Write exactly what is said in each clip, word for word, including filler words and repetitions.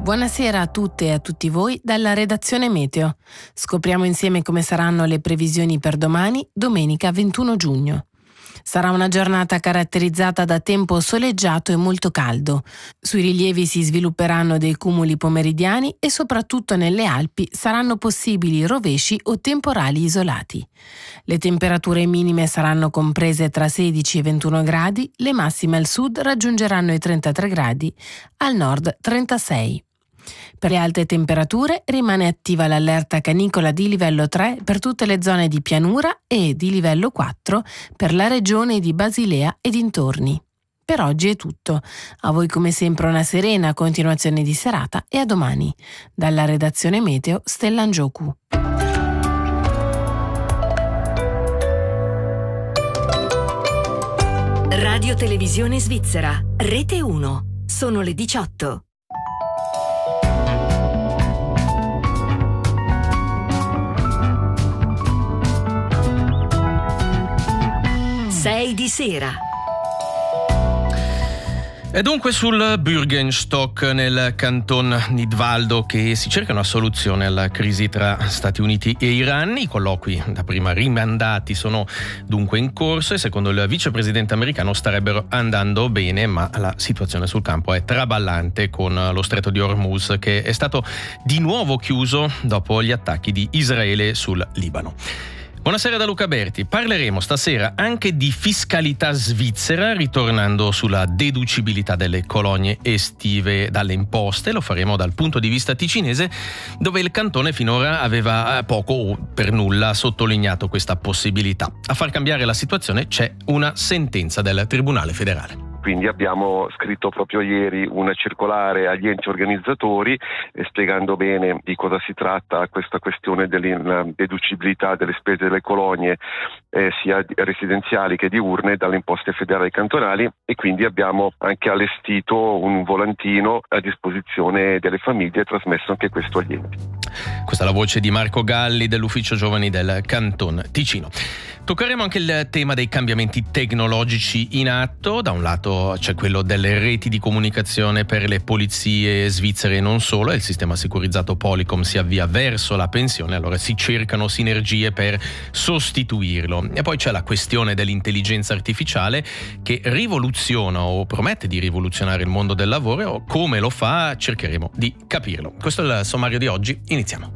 Buonasera a tutte e a tutti voi dalla redazione Meteo. Scopriamo insieme come saranno le previsioni per domani, domenica ventuno giugno. Sarà una giornata caratterizzata da tempo soleggiato e molto caldo. Sui rilievi si svilupperanno dei cumuli pomeridiani e soprattutto nelle Alpi saranno possibili rovesci o temporali isolati. Le temperature minime saranno comprese tra sedici e ventuno gradi, le massime al sud raggiungeranno i trentatré gradi, al nord trentasei. Per le alte temperature rimane attiva l'allerta canicola di livello tre per tutte le zone di pianura e di livello quattro per la regione di Basilea e dintorni. Per oggi è tutto. A voi come sempre una serena continuazione di serata e a domani. Dalla redazione Meteo, Stella Angioku. Radio Televisione Svizzera, Rete uno. Sono le diciotto. sei di sera. E dunque sul Bürgenstock nel canton Nidwaldo che si cerca una soluzione alla crisi tra Stati Uniti e Iran. I colloqui da prima rimandati sono dunque in corso e secondo il vicepresidente americano starebbero andando bene, ma la situazione sul campo è traballante con lo stretto di Hormuz che è stato di nuovo chiuso dopo gli attacchi di Israele sul Libano. Buonasera da Luca Berti. Parleremo stasera anche di fiscalità svizzera, ritornando sulla deducibilità delle colonie estive dalle imposte. Lo faremo dal punto di vista ticinese, dove il cantone finora aveva poco o per nulla sottolineato questa possibilità. A far cambiare la situazione c'è una sentenza del Tribunale federale. Quindi abbiamo scritto proprio ieri una circolare agli enti organizzatori eh, spiegando bene di cosa si tratta questa questione della deducibilità delle spese delle colonie eh, sia residenziali che diurne dalle imposte federali e cantonali, e quindi abbiamo anche allestito un volantino a disposizione delle famiglie e trasmesso anche questo agli enti. Questa è la voce di Marco Galli dell'Ufficio Giovani del Canton Ticino. Toccheremo anche il tema dei cambiamenti tecnologici in atto. Da un lato c'è quello delle reti di comunicazione per le polizie svizzere e non solo, e il sistema sicurizzato Polycom si avvia verso la pensione, allora si cercano sinergie per sostituirlo. E poi c'è la questione dell'intelligenza artificiale che rivoluziona o promette di rivoluzionare il mondo del lavoro. Come lo fa? Cercheremo di capirlo. Questo è il sommario di oggi, iniziamo.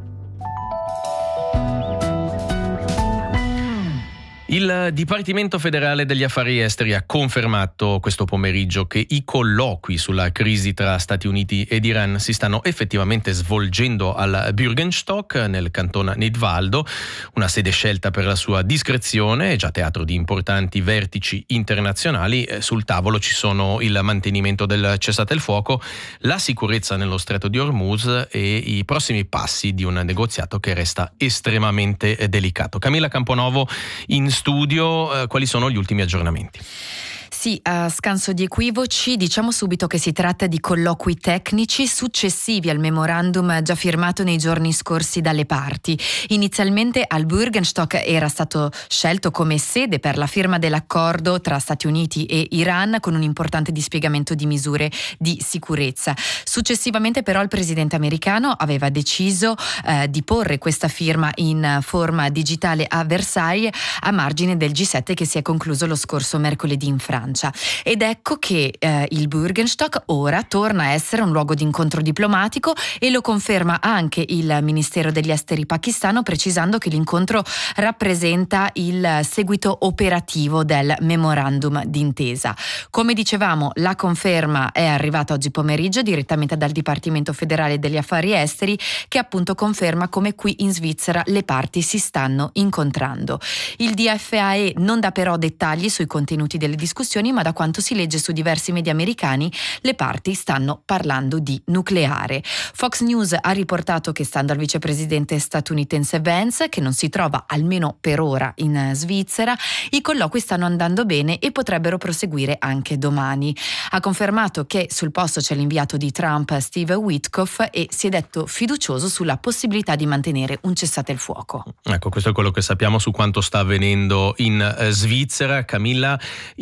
Il Dipartimento federale degli affari esteri ha confermato questo pomeriggio che i colloqui sulla crisi tra Stati Uniti ed Iran si stanno effettivamente svolgendo al Bürgenstock nel canton Nidwaldo, una sede scelta per la sua discrezione e già teatro di importanti vertici internazionali. Sul tavolo ci sono il mantenimento del cessate il fuoco, la sicurezza nello stretto di Hormuz e i prossimi passi di un negoziato che resta estremamente delicato. Camilla Camponovo in studio, eh, quali sono gli ultimi aggiornamenti? Sì, a scanso di equivoci diciamo subito che si tratta di colloqui tecnici successivi al memorandum già firmato nei giorni scorsi dalle parti. Inizialmente al Bürgenstock era stato scelto come sede per la firma dell'accordo tra Stati Uniti e Iran con un importante dispiegamento di misure di sicurezza. Successivamente però il presidente americano aveva deciso eh, di porre questa firma in forma digitale a Versailles a margine del G sette che si è concluso lo scorso mercoledì in Francia. Ed ecco che eh, il Bürgenstock ora torna a essere un luogo di incontro diplomatico e lo conferma anche il Ministero degli Esteri pakistano, precisando che l'incontro rappresenta il seguito operativo del memorandum d'intesa. Come dicevamo, la conferma è arrivata oggi pomeriggio direttamente dal Dipartimento federale degli affari esteri, che appunto conferma come qui in Svizzera le parti si stanno incontrando. Il D F A E non dà però dettagli sui contenuti delle discussioni, ma da quanto si legge su diversi media americani le parti stanno parlando di nucleare. Fox News ha riportato che, stando al vicepresidente statunitense Vance, che non si trova almeno per ora in Svizzera, i colloqui stanno andando bene e potrebbero proseguire anche domani. Ha confermato che sul posto c'è l'inviato di Trump Steve Witkoff e si è detto fiducioso sulla possibilità di mantenere un cessate il fuoco. Ecco, questo è quello che sappiamo su quanto sta avvenendo in Svizzera. Camilla, invece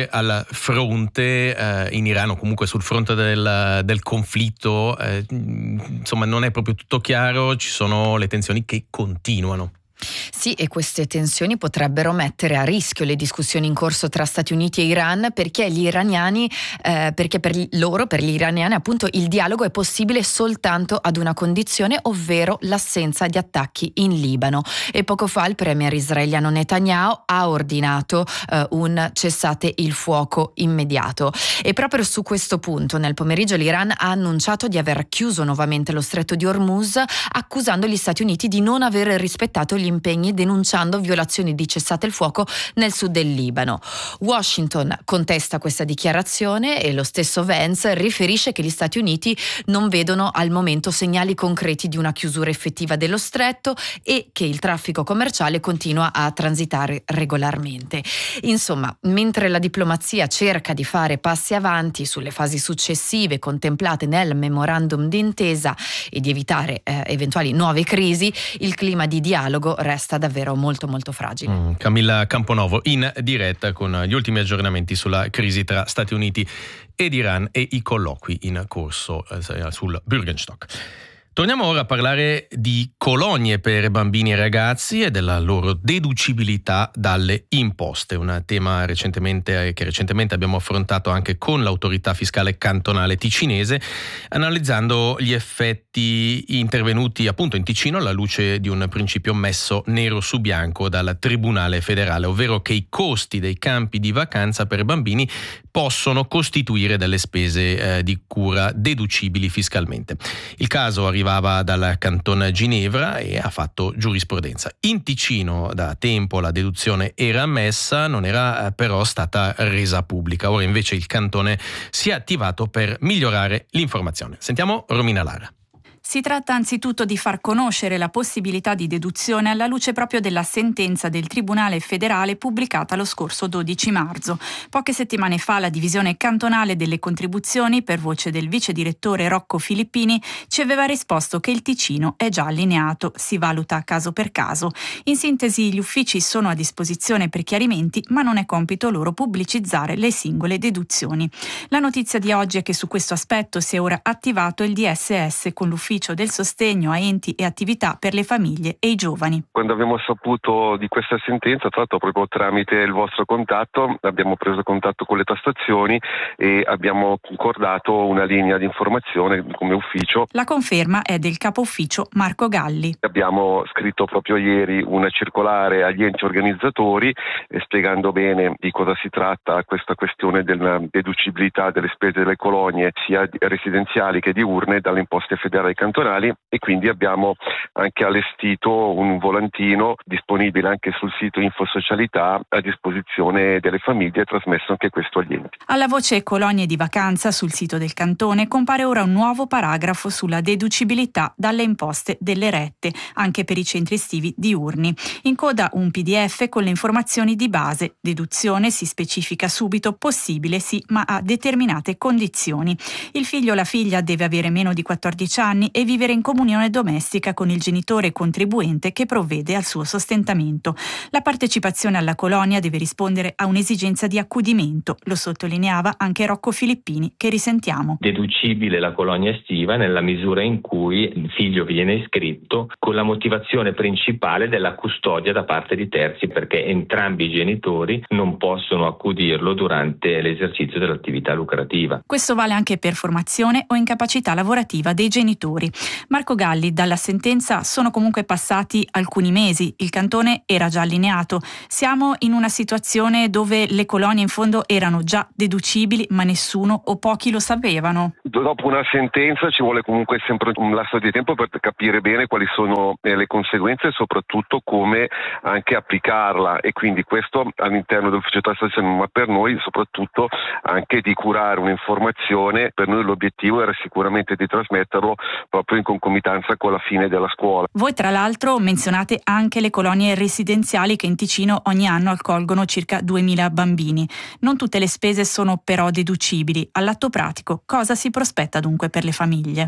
mentre al fronte eh, in Iran, o comunque sul fronte del, del conflitto, eh, insomma non è proprio tutto chiaro, ci sono le tensioni che continuano. Sì, e queste tensioni potrebbero mettere a rischio le discussioni in corso tra Stati Uniti e Iran, perché gli iraniani, eh, perché per loro, per gli iraniani appunto, il dialogo è possibile soltanto ad una condizione, ovvero l'assenza di attacchi in Libano. E poco fa il premier israeliano Netanyahu ha ordinato eh, un cessate il fuoco immediato. E proprio su questo punto, nel pomeriggio, l'Iran ha annunciato di aver chiuso nuovamente lo stretto di Hormuz, accusando gli Stati Uniti di non aver rispettato gli impegni, denunciando violazioni di cessate il fuoco nel sud del Libano. Washington contesta questa dichiarazione e lo stesso Vance riferisce che gli Stati Uniti non vedono al momento segnali concreti di una chiusura effettiva dello stretto e che il traffico commerciale continua a transitare regolarmente. Insomma, mentre la diplomazia cerca di fare passi avanti sulle fasi successive contemplate nel memorandum d'intesa e di evitare eh, eventuali nuove crisi, il clima di dialogo resta davvero molto molto fragile. Mm, Camilla Camponovo in diretta con gli ultimi aggiornamenti sulla crisi tra Stati Uniti ed Iran e i colloqui in corso eh, sul Bürgenstock. Torniamo ora a parlare di colonie per bambini e ragazzi e della loro deducibilità dalle imposte, un tema recentemente, che recentemente abbiamo affrontato anche con l'autorità fiscale cantonale ticinese, analizzando gli effetti intervenuti appunto in Ticino alla luce di un principio messo nero su bianco dal Tribunale federale, ovvero che i costi dei campi di vacanza per bambini possono costituire delle spese eh, di cura deducibili fiscalmente. Il caso arrivava dal Canton Ginevra e ha fatto giurisprudenza. In Ticino da tempo la deduzione era ammessa, non era eh, però stata resa pubblica. Ora invece il cantone si è attivato per migliorare l'informazione. Sentiamo Romina Lara. Si tratta anzitutto di far conoscere la possibilità di deduzione alla luce proprio della sentenza del Tribunale federale pubblicata lo scorso dodici marzo. Poche settimane fa la divisione cantonale delle contribuzioni, per voce del vice direttore Rocco Filippini, ci aveva risposto che il Ticino è già allineato, si valuta caso per caso. In sintesi, gli uffici sono a disposizione per chiarimenti, ma non è compito loro pubblicizzare le singole deduzioni. La notizia di oggi è che su questo aspetto si è ora attivato il D S S con l'ufficio del sostegno a enti e attività per le famiglie e i giovani. Quando abbiamo saputo di questa sentenza, tra l'altro proprio tramite il vostro contatto, abbiamo preso contatto con le tassazioni e abbiamo concordato una linea di informazione come ufficio. La conferma è del capo ufficio Marco Galli. Abbiamo scritto proprio ieri una circolare agli enti organizzatori eh, spiegando bene di cosa si tratta questa questione della deducibilità delle spese delle colonie sia residenziali che diurne dalle imposte federali cantonali, e quindi abbiamo anche allestito un volantino disponibile anche sul sito Infosocialità a disposizione delle famiglie, trasmesso anche questo agli enti. Alla voce colonie di vacanza sul sito del cantone compare ora un nuovo paragrafo sulla deducibilità dalle imposte delle rette, anche per i centri estivi diurni. In coda un P D F con le informazioni di base. Deduzione, si specifica subito, possibile sì, ma a determinate condizioni. Il figlio o la figlia deve avere meno di quattordici anni e vivere in comunione domestica con il genitore contribuente che provvede al suo sostentamento. La partecipazione alla colonia deve rispondere a un'esigenza di accudimento, lo sottolineava anche Rocco Filippini, che risentiamo. Deducibile la colonia estiva nella misura in cui il figlio viene iscritto con la motivazione principale della custodia da parte di terzi, perché entrambi i genitori non possono accudirlo durante l'esercizio dell'attività lucrativa. Questo vale anche per formazione o incapacità lavorativa dei genitori. Marco Galli, dalla sentenza sono comunque passati alcuni mesi, il cantone era già allineato. Siamo in una situazione dove le colonie in fondo erano già deducibili, ma nessuno o pochi lo sapevano. Dopo una sentenza ci vuole comunque sempre un lasso di tempo per capire bene quali sono le conseguenze e soprattutto come anche applicarla, e quindi questo all'interno dell'ufficio tassazione, ma per noi soprattutto anche di curare un'informazione. Per noi l'obiettivo era sicuramente di trasmetterlo proprio in concomitanza con la fine della scuola. Voi tra l'altro menzionate anche le colonie residenziali che in Ticino ogni anno accolgono circa duemila bambini. Non tutte le spese sono però deducibili. All'atto pratico, cosa si prospetta dunque per le famiglie?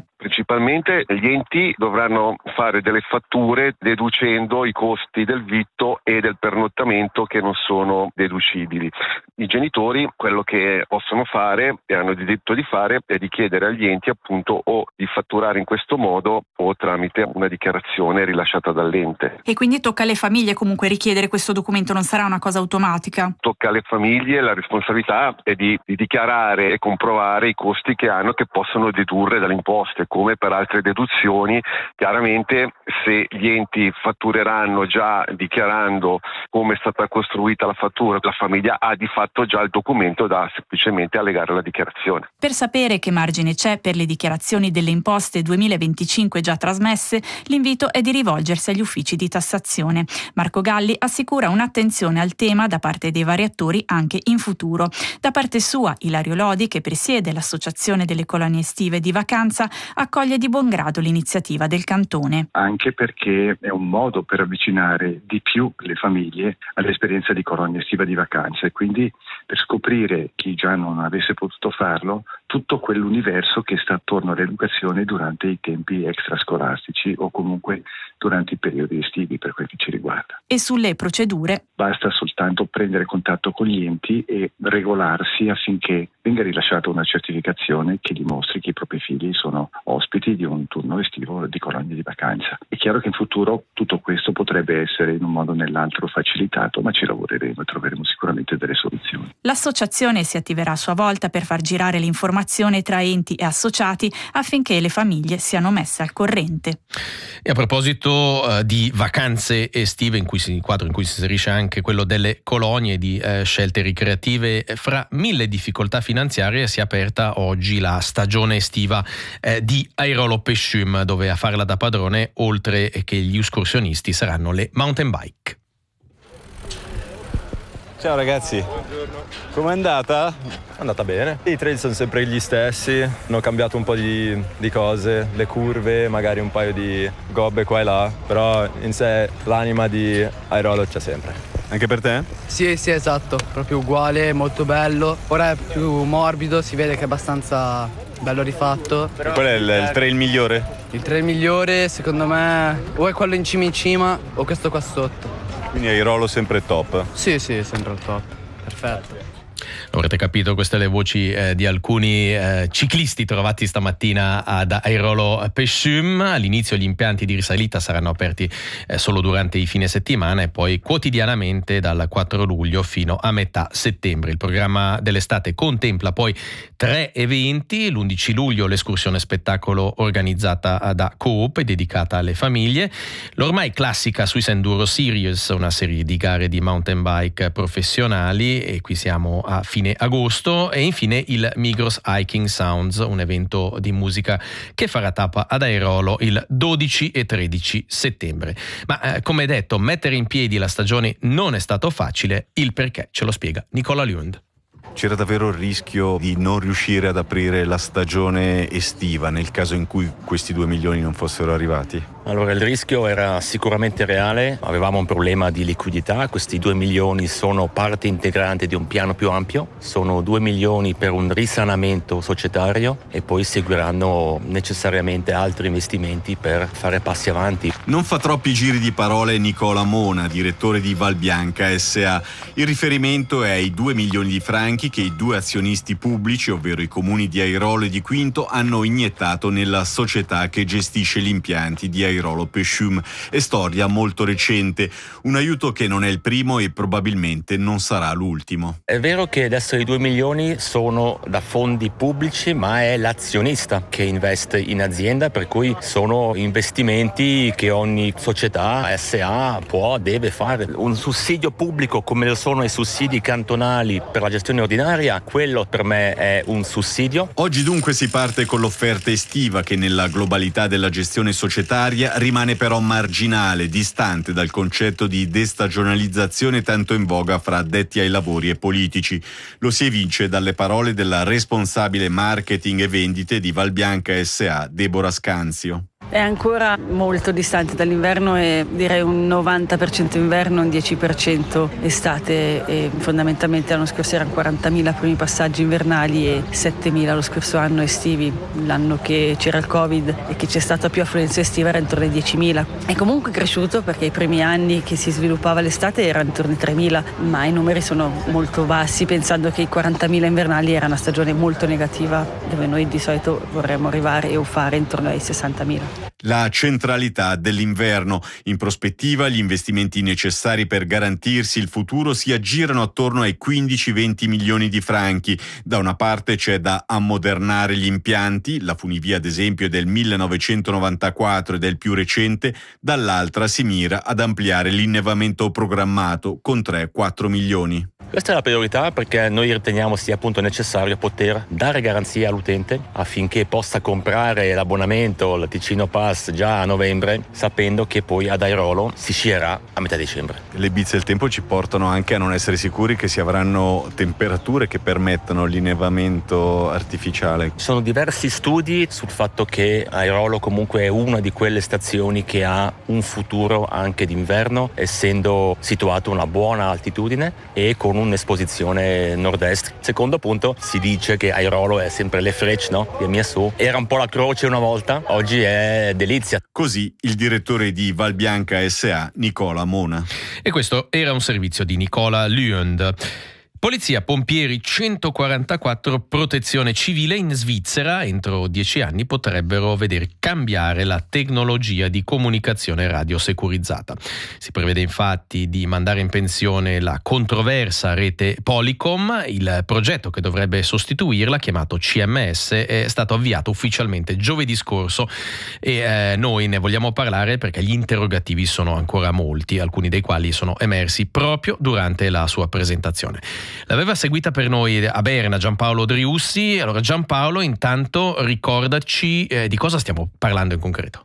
Principalmente gli enti dovranno fare delle fatture deducendo i costi del vitto e del pernottamento che non sono deducibili. I genitori quello che possono fare e hanno diritto di fare è di chiedere agli enti appunto o di fatturare in questo modo o tramite una dichiarazione rilasciata dall'ente. E quindi tocca alle famiglie comunque richiedere questo documento, non sarà una cosa automatica? Tocca alle famiglie, la responsabilità è di, di dichiarare e comprovare i costi che hanno, che possono dedurre dalle imposte, come per altre deduzioni. Chiaramente se gli enti fattureranno già dichiarando come è stata costruita la fattura, la famiglia ha di fatto già il documento da semplicemente allegare alla dichiarazione. Per sapere che margine c'è per le dichiarazioni delle imposte duemilaventicinque già trasmesse, l'invito è di rivolgersi agli uffici di tassazione. Marco Galli assicura un'attenzione al tema da parte dei vari attori anche in futuro. Da parte sua, Ilario Lodi, che presiede l'Associazione delle Colonie Estive di Vacanza, accoglie di buon grado l'iniziativa del Cantone. Anche perché è un modo per avvicinare di più le famiglie all'esperienza di colonia estiva di vacanza e quindi per scoprire, chi già non avesse potuto farlo, tutto quell'universo che sta attorno all'educazione durante i tempi extrascolastici o comunque durante i periodi estivi per quel che ci riguarda. E sulle procedure? Basta soltanto prendere contatto con gli enti e regolarsi affinché venga rilasciata una certificazione che dimostri che i propri figli sono ospiti di un turno estivo di colonie di vacanza. È chiaro che in futuro tutto questo potrebbe essere in un modo o nell'altro facilitato, ma ci lavoreremo e troveremo sicuramente delle soluzioni. L'associazione si attiverà a sua volta per far girare l'informazione tra enti e associati affinché le famiglie siano messe al corrente. E a proposito uh, di vacanze estive, in cui si, quadro in cui si inserisce anche quello delle colonie, di uh, scelte ricreative, fra mille difficoltà finanziarie si è aperta oggi la stagione estiva eh, di Airolo Pescium, dove a farla da padrone, oltre che gli escursionisti, saranno le mountain bike. Ciao ragazzi, com'è andata? È andata bene. I trail sono sempre gli stessi, hanno cambiato un po' di, di cose, le curve, magari un paio di gobbe qua e là, però in sé l'anima di Airolo c'è sempre. Anche per te? Sì, sì, esatto, proprio uguale, molto bello. Ora è più morbido, si vede che è abbastanza bello rifatto. E qual è il, il trail migliore? Il trail migliore secondo me o è quello in cima in cima o questo qua sotto. Quindi Airolo sempre top? Sì, sì, sempre al top. Perfetto. Avrete capito, queste le voci eh, di alcuni eh, ciclisti trovati stamattina ad Airolo Pescium. All'inizio gli impianti di risalita saranno aperti eh, solo durante i fine settimana e poi quotidianamente dal quattro luglio fino a metà settembre. Il programma dell'estate contempla poi tre eventi. L'undici luglio l'escursione spettacolo organizzata da Coop e dedicata alle famiglie. L'ormai classica Swiss Enduro Series, una serie di gare di mountain bike professionali, e qui siamo a fine agosto. E infine il Migros Hiking Sounds, un evento di musica che farà tappa ad Airolo il dodici e tredici settembre. Ma eh, come detto, mettere in piedi la stagione non è stato facile. Il perché ce lo spiega Nicola Lund. C'era davvero il rischio di non riuscire ad aprire la stagione estiva nel caso in cui questi due milioni non fossero arrivati? Allora, il rischio era sicuramente reale, avevamo un problema di liquidità, questi due milioni sono parte integrante di un piano più ampio, sono due milioni per un risanamento societario e poi seguiranno necessariamente altri investimenti per fare passi avanti. Non fa troppi giri di parole Nicola Mona, direttore di Valbianca S A. Il riferimento è ai due milioni di franchi che i due azionisti pubblici, ovvero i comuni di Airolo e di Quinto, hanno iniettato nella società che gestisce gli impianti di Airolo Pescium. È storia molto recente, un aiuto che non è il primo e probabilmente non sarà l'ultimo. È vero che adesso i due milioni sono da fondi pubblici, ma è l'azionista che investe in azienda, per cui sono investimenti che ogni società S A può, deve fare. Un sussidio pubblico come lo sono i sussidi cantonali per la gestione ordinaria, quello per me è un sussidio. Oggi dunque si parte con l'offerta estiva che nella globalità della gestione societaria rimane però marginale, distante dal concetto di destagionalizzazione tanto in voga fra addetti ai lavori e politici. Lo si evince dalle parole della responsabile marketing e vendite di Valbianca S A, Deborah Scanzio. È ancora molto distante dall'inverno e direi un novanta per cento inverno, un dieci per cento estate e fondamentalmente l'anno scorso erano quarantamila primi passaggi invernali e settemila lo scorso anno estivi. L'anno che c'era il Covid e che c'è stata più affluenza estiva era intorno ai diecimila. È comunque cresciuto perché i primi anni che si sviluppava l'estate erano intorno ai tremila, ma i numeri sono molto bassi pensando che i quarantamila invernali era una stagione molto negativa dove noi di solito vorremmo arrivare o fare intorno ai sessantamila. La centralità dell'inverno. In prospettiva, gli investimenti necessari per garantirsi il futuro si aggirano attorno ai quindici venti milioni di franchi. Da una parte c'è da ammodernare gli impianti, la funivia ad esempio è del millenovecentonovantaquattro ed è il più recente, dall'altra si mira ad ampliare l'innevamento programmato con tre quattro milioni. Questa è la priorità perché noi riteniamo sia appunto necessario poter dare garanzia all'utente affinché possa comprare l'abbonamento, il Ticino Pass già a novembre, sapendo che poi ad Airolo si scierà a metà dicembre. Le bizze del tempo ci portano anche a non essere sicuri che si avranno temperature che permettano l'innevamento artificiale. Ci sono diversi studi sul fatto che Airolo comunque è una di quelle stazioni che ha un futuro anche d'inverno, essendo situato a una buona altitudine e con un'esposizione nord-est. Secondo punto, si dice che Airolo è sempre le frecce, no? Via mia su. Era un po' la croce una volta, oggi è delizia. Così il direttore di Valbianca S A, Nicola Mona. E questo era un servizio di Nicola Lüend. Polizia, pompieri, centoquarantaquattro, protezione civile in Svizzera entro dieci anni potrebbero vedere cambiare la tecnologia di comunicazione radiosecurizzata. Si prevede infatti di mandare in pensione la controversa rete Polycom. Il progetto che dovrebbe sostituirla, chiamato C M S, è stato avviato ufficialmente giovedì scorso e eh, noi ne vogliamo parlare perché gli interrogativi sono ancora molti, alcuni dei quali sono emersi proprio durante la sua presentazione. L'aveva seguita per noi a Berna Giampaolo Driussi. Allora Giampaolo, intanto ricordaci eh, di cosa stiamo parlando in concreto.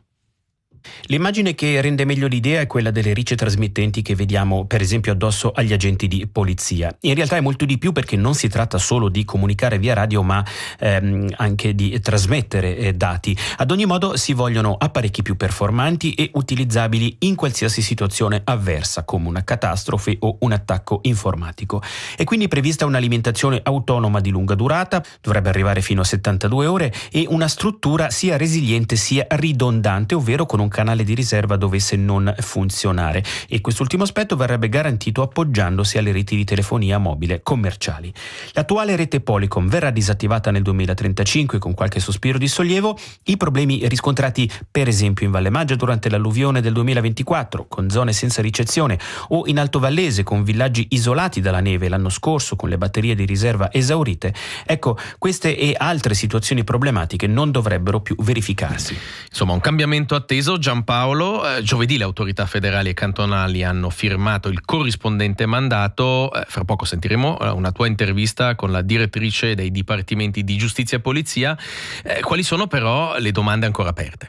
L'immagine che rende meglio l'idea è quella delle ricce trasmittenti che vediamo per esempio addosso agli agenti di polizia. In realtà è molto di più perché non si tratta solo di comunicare via radio ma ehm, anche di trasmettere eh, dati. Ad ogni modo si vogliono apparecchi più performanti e utilizzabili in qualsiasi situazione avversa come una catastrofe o un attacco informatico. È quindi prevista un'alimentazione autonoma di lunga durata, dovrebbe arrivare fino a settantadue ore, e una struttura sia resiliente sia ridondante, ovvero con un canale di riserva dovesse non funzionare, e quest'ultimo aspetto verrebbe garantito appoggiandosi alle reti di telefonia mobile commerciali. L'attuale rete Polycom verrà disattivata nel duemilatrentacinque con qualche sospiro di sollievo. I problemi riscontrati per esempio in Valle Maggia durante l'alluvione del duemilaventiquattro con zone senza ricezione, o in Alto Vallese con villaggi isolati dalla neve l'anno scorso con le batterie di riserva esaurite, ecco, queste e altre situazioni problematiche non dovrebbero più verificarsi. Insomma, un cambiamento atteso. Giampaolo, eh, giovedì le autorità federali e cantonali hanno firmato il corrispondente mandato. Eh, fra poco sentiremo eh, una tua intervista con la direttrice dei dipartimenti di giustizia e polizia. Eh, quali sono però le domande ancora aperte?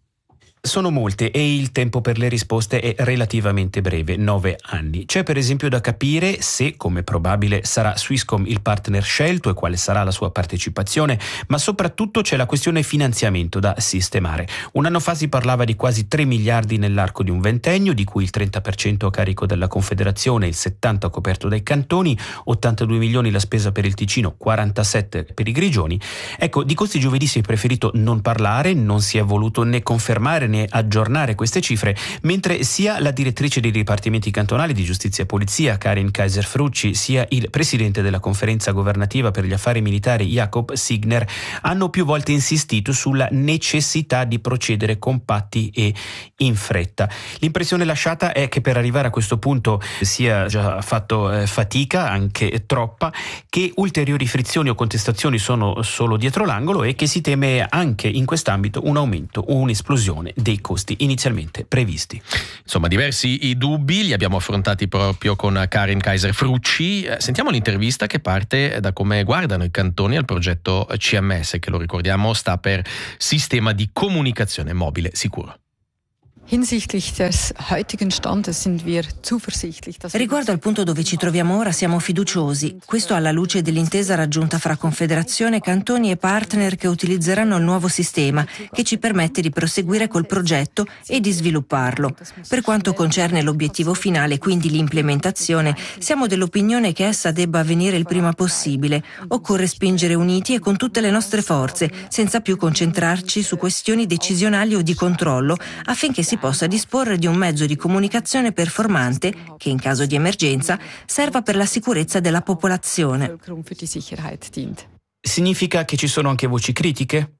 Sono molte e il tempo per le risposte è relativamente breve, nove anni. C'è per esempio da capire se, come probabile, sarà Swisscom il partner scelto e quale sarà la sua partecipazione, ma soprattutto c'è la questione finanziamento da sistemare. Un anno fa si parlava di quasi tre miliardi nell'arco di un ventennio, di cui il trenta per cento a carico della Confederazione, il settanta per cento coperto dai cantoni, ottantadue milioni la spesa per il Ticino, quarantasette per i Grigioni. Ecco, di questi giovedì si è preferito non parlare, non si è voluto né confermare né aggiornare queste cifre, mentre sia la direttrice dei dipartimenti cantonali di giustizia e polizia, Karin Kaiser-Frucci, sia il presidente della conferenza governativa per gli affari militari, Jakob Signer, hanno più volte insistito sulla necessità di procedere compatti e in fretta. L'impressione lasciata è che per arrivare a questo punto sia già fatto eh, fatica, anche troppa, che ulteriori frizioni o contestazioni sono solo dietro l'angolo e che si teme anche in quest'ambito un aumento o un'esplosione dei costi inizialmente previsti. Insomma, diversi i dubbi li abbiamo affrontati proprio con Karin Kaiser-Frucci. Sentiamo l'intervista che parte da come guardano i cantoni al progetto C M S, che lo ricordiamo sta per Sistema di Comunicazione Mobile Sicuro. Riguardo al punto dove ci troviamo ora siamo fiduciosi, questo alla luce dell'intesa raggiunta fra Confederazione, cantoni e partner che utilizzeranno il nuovo sistema che ci permette di proseguire col progetto e di svilupparlo. Per quanto concerne l'obiettivo finale, quindi l'implementazione, siamo dell'opinione che essa debba avvenire il prima possibile. Occorre spingere uniti e con tutte le nostre forze, senza più concentrarci su questioni decisionali o di controllo, affinché si possa disporre di un mezzo di comunicazione performante che in caso di emergenza serva per la sicurezza della popolazione. Significa che ci sono anche voci critiche?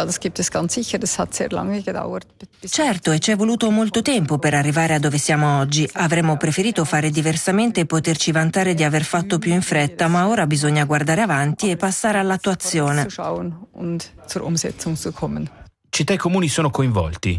Certo, e ci è voluto molto tempo per arrivare a dove siamo oggi. Avremmo preferito fare diversamente e poterci vantare di aver fatto più in fretta, ma ora bisogna guardare avanti e passare all'attuazione. Città e comuni sono coinvolti.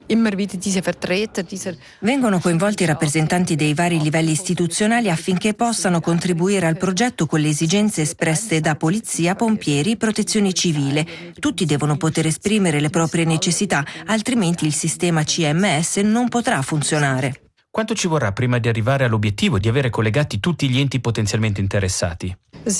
Vengono coinvolti i rappresentanti dei vari livelli istituzionali affinché possano contribuire al progetto con le esigenze espresse da polizia, pompieri, protezione civile. Tutti devono poter esprimere le proprie necessità, altrimenti il sistema C M S non potrà funzionare. Quanto ci vorrà prima di arrivare all'obiettivo di avere collegati tutti gli enti potenzialmente interessati?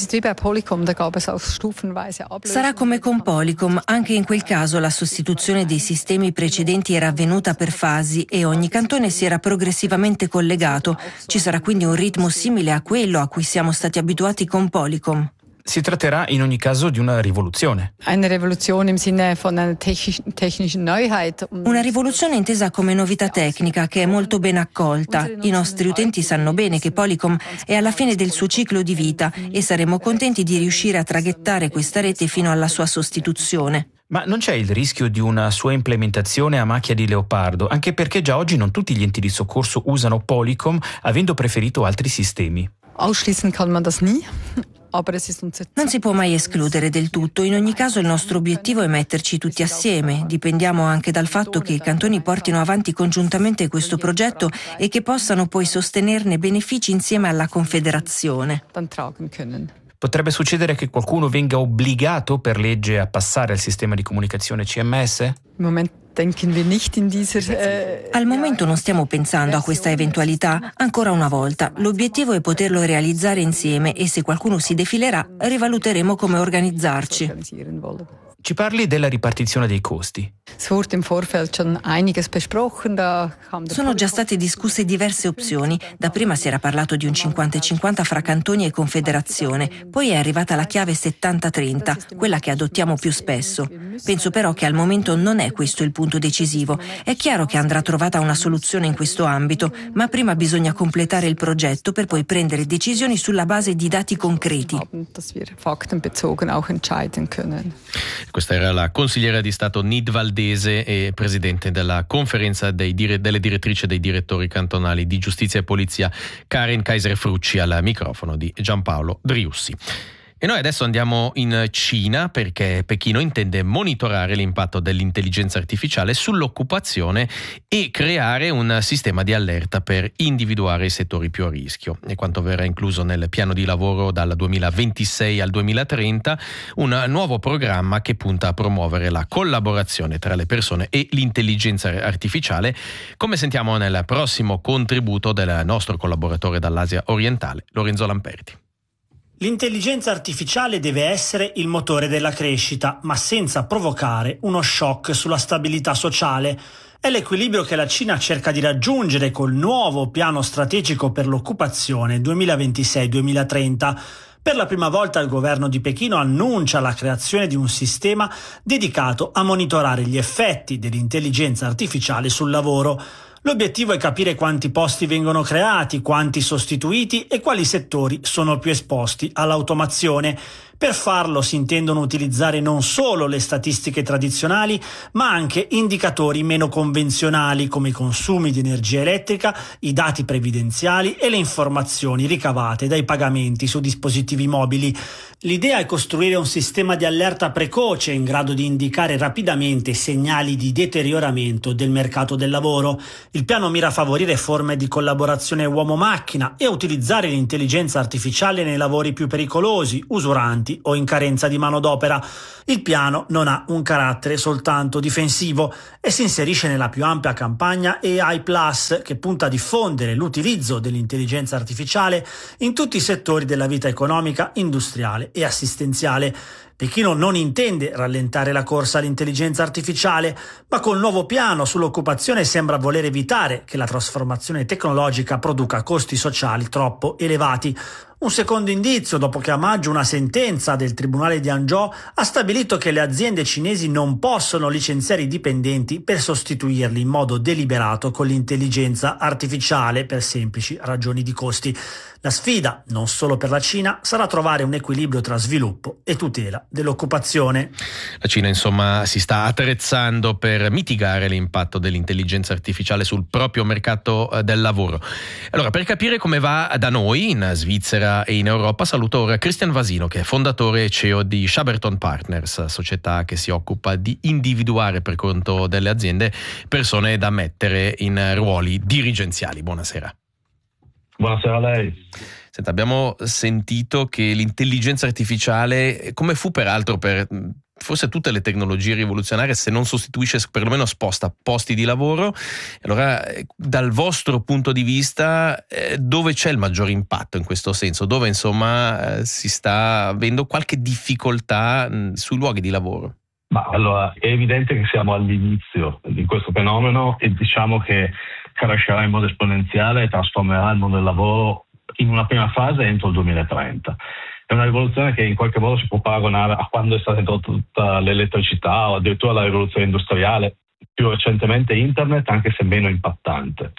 Sarà come con Polycom, anche in quel caso la sostituzione dei sistemi precedenti era avvenuta per fasi e ogni cantone si era progressivamente collegato. Ci sarà quindi un ritmo simile a quello a cui siamo stati abituati con Polycom. Si tratterà in ogni caso di una rivoluzione. Una rivoluzione intesa come novità tecnica che è molto ben accolta. I nostri utenti sanno bene che Polycom è alla fine del suo ciclo di vita e saremo contenti di riuscire a traghettare questa rete fino alla sua sostituzione. Ma non c'è il rischio di una sua implementazione a macchia di leopardo, anche perché già oggi non tutti gli enti di soccorso usano Polycom, avendo preferito altri sistemi. Non si può mai escludere del tutto, in ogni caso il nostro obiettivo è metterci tutti assieme. Dipendiamo anche dal fatto che i cantoni portino avanti congiuntamente questo progetto e che possano poi sostenerne benefici insieme alla Confederazione. Potrebbe succedere che qualcuno venga obbligato per legge a passare al sistema di comunicazione C M S? Al momento non stiamo pensando a questa eventualità. Ancora una volta, l'obiettivo è poterlo realizzare insieme e se qualcuno si defilerà, rivaluteremo come organizzarci. Ci parli della ripartizione dei costi. Sono già state discusse diverse opzioni. Dapprima si era parlato di un cinquanta e cinquanta fra cantoni e confederazione, poi è arrivata la chiave settanta trenta, quella che adottiamo più spesso. Penso però che al momento non è questo il punto decisivo. È chiaro che andrà trovata una soluzione in questo ambito, ma prima bisogna completare il progetto per poi prendere decisioni sulla base di dati concreti. Questa era la consigliera di Stato nidvaldese e presidente della conferenza dei dire- delle direttrici e dei direttori cantonali di giustizia e polizia, Karen Kaiser-Frucci, al microfono di Giampaolo Driussi. E noi adesso andiamo in Cina perché Pechino intende monitorare l'impatto dell'intelligenza artificiale sull'occupazione e creare un sistema di allerta per individuare i settori più a rischio. E quanto verrà incluso nel piano di lavoro dal duemilaventisei al duemilatrenta, un nuovo programma che punta a promuovere la collaborazione tra le persone e l'intelligenza artificiale, come sentiamo nel prossimo contributo del nostro collaboratore dall'Asia orientale, Lorenzo Lamperti. L'intelligenza artificiale deve essere il motore della crescita, ma senza provocare uno shock sulla stabilità sociale. È l'equilibrio che la Cina cerca di raggiungere col nuovo piano strategico per l'occupazione duemilaventisei duemilatrenta. Per la prima volta il governo di Pechino annuncia la creazione di un sistema dedicato a monitorare gli effetti dell'intelligenza artificiale sul lavoro. L'obiettivo è capire quanti posti vengono creati, quanti sostituiti e quali settori sono più esposti all'automazione. Per farlo si intendono utilizzare non solo le statistiche tradizionali, ma anche indicatori meno convenzionali come i consumi di energia elettrica, i dati previdenziali e le informazioni ricavate dai pagamenti su dispositivi mobili. L'idea è costruire un sistema di allerta precoce in grado di indicare rapidamente segnali di deterioramento del mercato del lavoro. Il piano mira a favorire forme di collaborazione uomo-macchina e a utilizzare l'intelligenza artificiale nei lavori più pericolosi, usuranti insolventi o in carenza di manodopera. Il piano non ha un carattere soltanto difensivo e si inserisce nella più ampia campagna A I Plus, che punta a diffondere l'utilizzo dell'intelligenza artificiale in tutti i settori della vita economica, industriale e assistenziale. Pechino non intende rallentare la corsa all'intelligenza artificiale, ma col nuovo piano sull'occupazione sembra voler evitare che la trasformazione tecnologica produca costi sociali troppo elevati. Un secondo indizio dopo che a maggio una sentenza del Tribunale di Hangzhou ha stabilito che le aziende cinesi non possono licenziare i dipendenti per sostituirli in modo deliberato con l'intelligenza artificiale per semplici ragioni di costi. La sfida, non solo per la Cina, sarà trovare un equilibrio tra sviluppo e tutela dell'occupazione. La Cina, insomma, si sta attrezzando per mitigare l'impatto dell'intelligenza artificiale sul proprio mercato del lavoro. Allora, per capire come va da noi, in Svizzera e in Europa, saluto ora Christian Vasino, che è fondatore e C E O di Shaberton Partners, società che si occupa di individuare per conto delle aziende persone da mettere in ruoli dirigenziali. Buonasera. Buonasera a lei. Senta, abbiamo sentito che l'intelligenza artificiale, come fu peraltro per forse tutte le tecnologie rivoluzionarie, se non sostituisce, perlomeno sposta posti di lavoro. Allora, dal vostro punto di vista, eh, dove c'è il maggior impatto in questo senso? Dove, insomma, eh, si sta avendo qualche difficoltà mh, sui luoghi di lavoro? Ma allora, è evidente che siamo all'inizio di questo fenomeno e diciamo che crescerà in modo esponenziale e trasformerà il mondo del lavoro in una prima fase entro il duemilatrenta. È una rivoluzione che in qualche modo si può paragonare a quando è stata introdotta l'elettricità o addirittura la rivoluzione industriale, più recentemente internet, anche se meno impattante.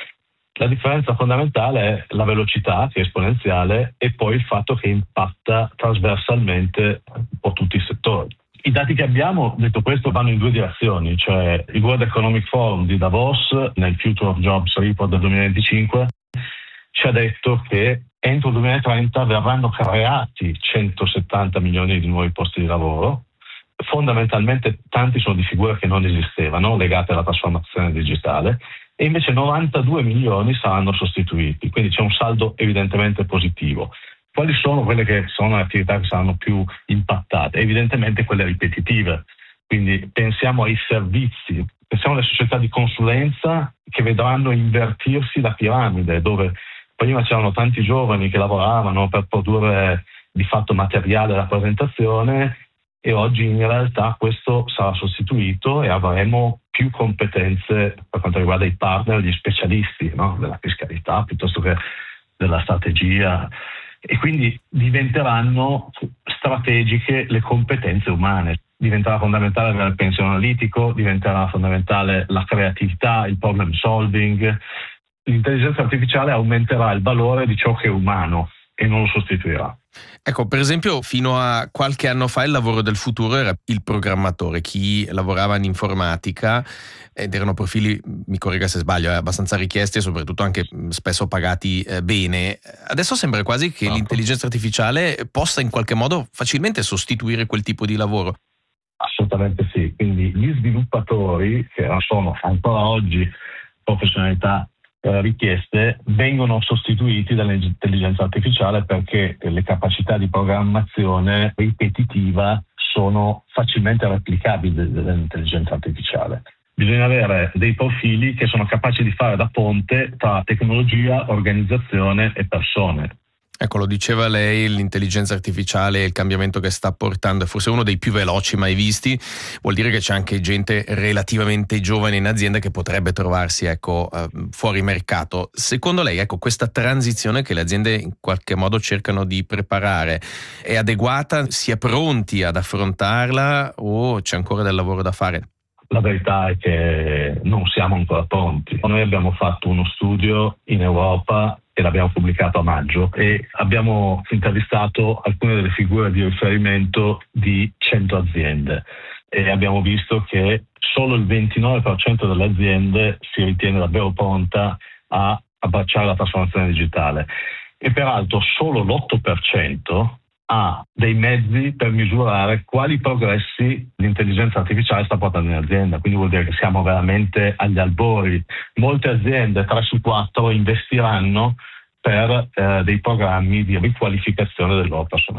La differenza fondamentale è la velocità, che è esponenziale, e poi il fatto che impatta trasversalmente un po' tutti i settori. I dati che abbiamo, detto questo, vanno in due direzioni, cioè il World Economic Forum di Davos, nel Future of Jobs Report del duemilaventicinque, ci ha detto che entro il duemilatrenta verranno creati centosettanta milioni di nuovi posti di lavoro. Fondamentalmente tanti sono di figure che non esistevano, legate alla trasformazione digitale, e invece novantadue milioni saranno sostituiti, quindi c'è un saldo evidentemente positivo. Quali sono quelle che sono le attività che saranno più impattate? Evidentemente quelle ripetitive, quindi pensiamo ai servizi, pensiamo alle società di consulenza che vedranno invertirsi la piramide, dove prima c'erano tanti giovani che lavoravano per produrre di fatto materiale da presentazione e oggi in realtà questo sarà sostituito e avremo più competenze per quanto riguarda i partner, gli specialisti, no? Della fiscalità piuttosto che della strategia. E quindi diventeranno strategiche le competenze umane. Diventerà fondamentale avere il pensiero analitico, diventerà fondamentale la creatività, il problem solving. L'intelligenza artificiale aumenterà il valore di ciò che è umano e non lo sostituirà. Ecco, per esempio, fino a qualche anno fa il lavoro del futuro era il programmatore, chi lavorava in informatica, ed erano profili, mi corregga se sbaglio, eh, abbastanza richiesti e soprattutto anche spesso pagati eh, bene. Adesso sembra quasi che Esatto. l'intelligenza artificiale possa in qualche modo facilmente sostituire quel tipo di lavoro. Assolutamente sì, quindi gli sviluppatori, che sono ancora oggi professionalità eh, richieste, vengono sostituiti dall'intelligenza artificiale perché le capacità di programmazione ripetitiva sono facilmente replicabili dall'intelligenza artificiale. Bisogna avere dei profili che sono capaci di fare da ponte tra tecnologia, organizzazione e persone. Ecco, lo diceva lei, l'intelligenza artificiale e il cambiamento che sta portando è forse uno dei più veloci mai visti. Vuol dire che c'è anche gente relativamente giovane in azienda che potrebbe trovarsi, ecco, fuori mercato. Secondo lei, ecco, questa transizione che le aziende in qualche modo cercano di preparare è adeguata? Si è pronti ad affrontarla o c'è ancora del lavoro da fare? La verità è che non siamo ancora pronti. Noi abbiamo fatto uno studio in Europa e l'abbiamo pubblicato a maggio e abbiamo intervistato alcune delle figure di riferimento di cento aziende e abbiamo visto che solo il ventinove per cento delle aziende si ritiene davvero pronta a abbracciare la trasformazione digitale e peraltro solo l'otto per cento ha dei mezzi per misurare quali progressi l'intelligenza artificiale sta portando in azienda, quindi vuol dire che siamo veramente agli albori. Molte aziende, tre su quattro, investiranno per eh, dei programmi di riqualificazione del loro personale.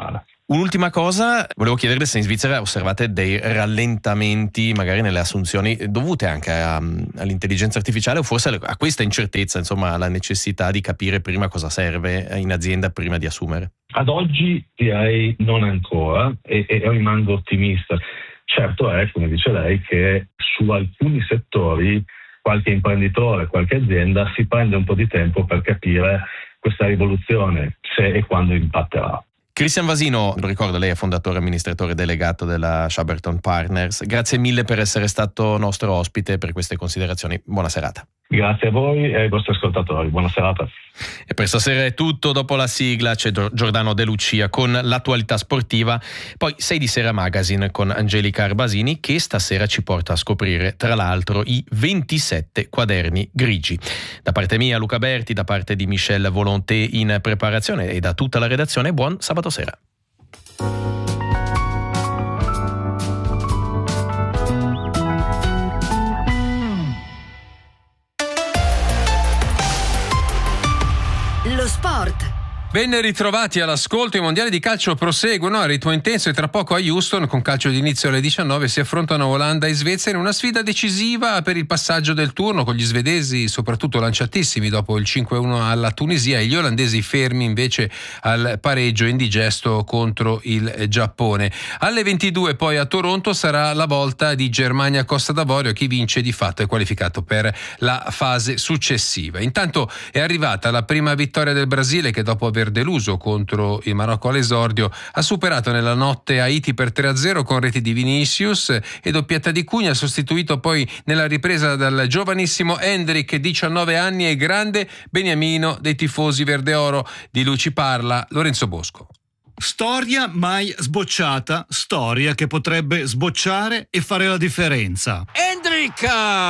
Un'ultima cosa, volevo chiederle se in Svizzera osservate dei rallentamenti magari nelle assunzioni dovute anche a, all'intelligenza artificiale o forse a questa incertezza, insomma alla necessità di capire prima cosa serve in azienda prima di assumere. Ad oggi direi non ancora e, e rimango ottimista. Certo è, come dice lei, che su alcuni settori qualche imprenditore, qualche azienda si prende un po' di tempo per capire questa rivoluzione, se e quando impatterà. Cristian Vasino, lo ricordo, lei è fondatore e amministratore delegato della Shaberton Partners. Grazie mille per essere stato nostro ospite, per queste considerazioni. Buona serata. Grazie a voi e ai vostri ascoltatori. Buona serata. E per stasera è tutto. Dopo la sigla c'è Giordano De Lucia con l'attualità sportiva. Poi sei di Sera Magazine con Angelica Arbasini, che stasera ci porta a scoprire, tra l'altro, i ventisette quaderni grigi. Da parte mia, Luca Berti, da parte di Michel Volonté in preparazione e da tutta la redazione, buon sabato sera. Lo sport. Ben ritrovati all'ascolto, i mondiali di calcio proseguono a ritmo intenso e tra poco a Houston, con calcio d'inizio alle diciannove, si affrontano Olanda e Svezia in una sfida decisiva per il passaggio del turno, con gli svedesi soprattutto lanciatissimi dopo il cinque a uno alla Tunisia e gli olandesi fermi invece al pareggio indigesto contro il Giappone. Alle ventidue poi a Toronto sarà la volta di Germania-Costa d'Avorio, chi vince di fatto è qualificato per la fase successiva. Intanto è arrivata la prima vittoria del Brasile, che dopo aver deluso contro il Marocco all'esordio ha superato nella notte Haiti per tre a zero con reti di Vinicius e doppietta di Cugna, sostituito poi nella ripresa dal giovanissimo Endrick, diciannove anni, e grande beniamino dei tifosi verde-oro. Di lui ci parla Lorenzo Bosco. Storia mai sbocciata, storia che potrebbe sbocciare e fare la differenza. Endrick!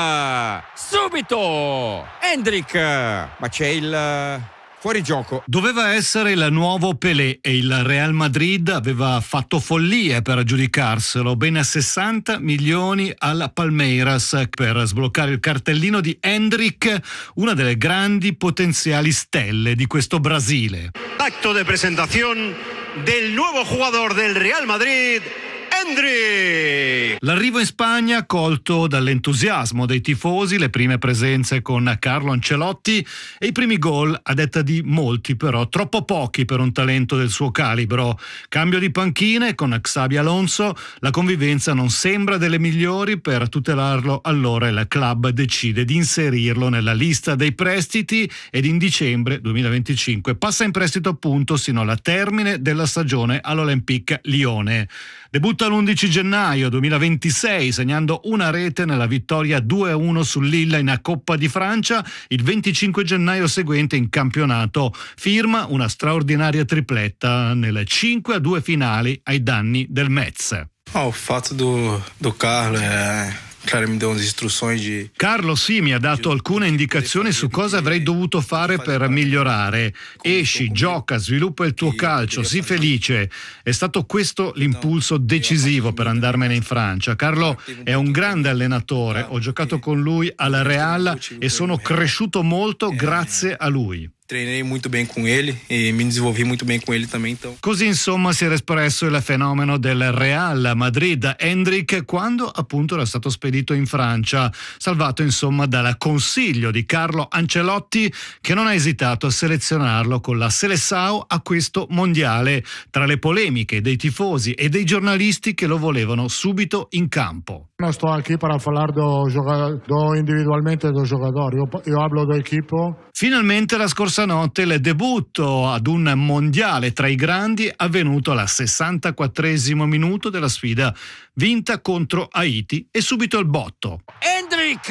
Subito! Endrick! Ma c'è il... fuori gioco. Doveva essere il nuovo Pelé e il Real Madrid aveva fatto follie per aggiudicarselo, ben sessanta milioni al Palmeiras per sbloccare il cartellino di Endrick, una delle grandi potenziali stelle di questo Brasile. Acto de presentación del nuovo jugador del Real Madrid, Endrick! L'arrivo in Spagna colto dall'entusiasmo dei tifosi, le prime presenze con Carlo Ancelotti e i primi gol, a detta di molti però troppo pochi per un talento del suo calibro. Cambio di panchine con Xabi Alonso, la convivenza non sembra delle migliori. Per tutelarlo allora il club decide di inserirlo nella lista dei prestiti ed in dicembre duemilaventicinque passa in prestito appunto sino alla termine della stagione all'Olympique Lione. Debutta l'undici gennaio duemilaventisei segnando una rete nella vittoria due a uno sul Lille in Coppa di Francia. Il venticinque gennaio seguente in campionato firma una straordinaria tripletta nelle cinque a due finali ai danni del Metz. Oh, il fatto do, do Carlo è... Carlo sì, mi ha dato alcune indicazioni su cosa avrei dovuto fare per migliorare. Esci, gioca, sviluppa il tuo calcio, sii felice. È stato questo l'impulso decisivo per andarmene in Francia. Carlo è un grande allenatore, ho giocato con lui al Real e sono cresciuto molto grazie a lui. Treinei molto bene con ele e mi desenvolvi molto bene con ele também. Então. Così insomma si era espresso il fenomeno del Real Madrid, Endrick, quando appunto era stato spedito in Francia, salvato insomma dal consiglio di Carlo Ancelotti, che non ha esitato a selezionarlo con la Seleção a questo mondiale, tra le polemiche dei tifosi e dei giornalisti che lo volevano subito in campo. Non sto qui per parlare do, do individualmente do giocatori, io, io hablo do equipo. Finalmente la scorsa notte il debutto ad un mondiale tra i grandi, avvenuto al sessantaquattresimo minuto della sfida vinta contro Haiti, e subito il botto. Endrick!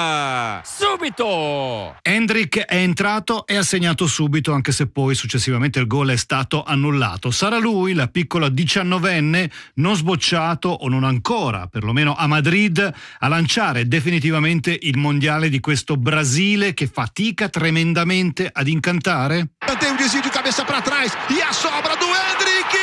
Subito! Endrick è entrato e ha segnato subito, anche se poi successivamente il gol è stato annullato. Sarà lui, la piccola diciannovenne, non sbocciato o non ancora, perlomeno a Madrid, a lanciare definitivamente il mondiale di questo Brasile che fatica tremendamente ad incantare? Tem um desvio de cabeça para trás e a sobra do Endrick!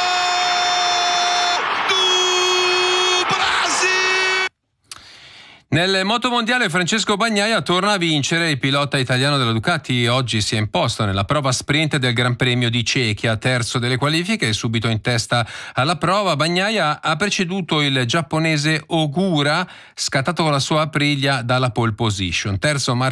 Gol do Brasil! Nel motomondiale Francesco Bagnaia torna a vincere. Il pilota italiano della Ducati oggi si è imposto nella prova sprint del Gran Premio di Cechia, terzo delle qualifiche, subito in testa alla prova. Bagnaia ha preceduto il giapponese Ogura, scattato con la sua Aprilia dalla pole position. Terzo Marco